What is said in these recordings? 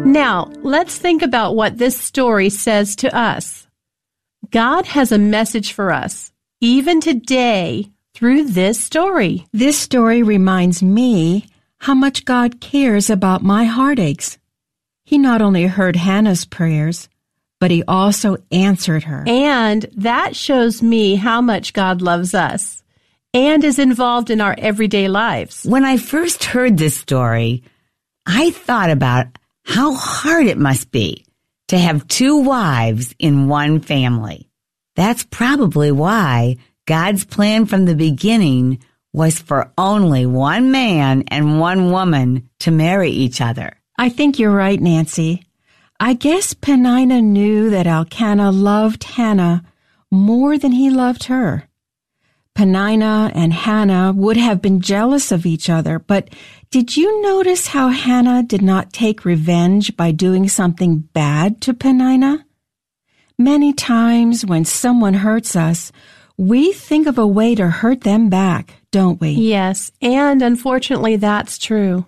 Now, let's think about what this story says to us. God has a message for us, even today, through this story. This story reminds me how much God cares about my heartaches. He not only heard Hannah's prayers, but he also answered her. And that shows me how much God loves us and is involved in our everyday lives. When I first heard this story, I thought about how hard it must be to have two wives in one family. That's probably why God's plan from the beginning was for only one man and one woman to marry each other. I think you're right, Nancy. I guess Peninnah knew that Elkanah loved Hannah more than he loved her. Peninnah and Hannah would have been jealous of each other, but did you notice how Hannah did not take revenge by doing something bad to Peninnah? Many times when someone hurts us, we think of a way to hurt them back, don't we? Yes, and unfortunately that's true.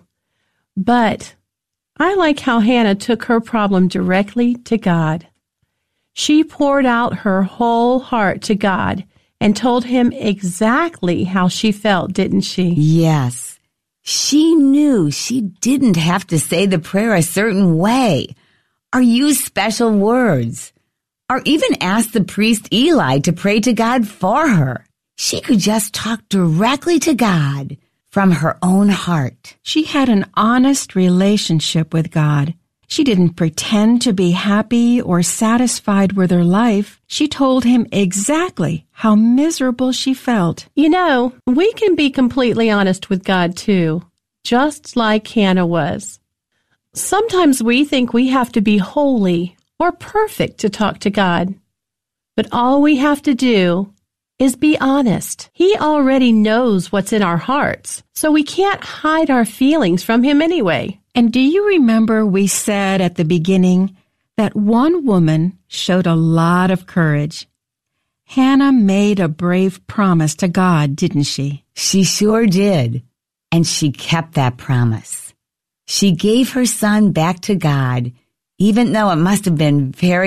But I like how Hannah took her problem directly to God. She poured out her whole heart to God and told him exactly how she felt, didn't she? Yes. She knew she didn't have to say the prayer a certain way or use special words or even ask the priest Eli to pray to God for her. She could just talk directly to God from her own heart. She had an honest relationship with God. She didn't pretend to be happy or satisfied with her life. She told him exactly how miserable she felt. You know, we can be completely honest with God too, just like Hannah was. Sometimes we think we have to be holy or perfect to talk to God. But all we have to do is be honest. He already knows what's in our hearts, so we can't hide our feelings from him anyway. And do you remember we said at the beginning that one woman showed a lot of courage? Hannah made a brave promise to God, didn't she? She sure did. And she kept that promise. She gave her son back to God, even though it must have been very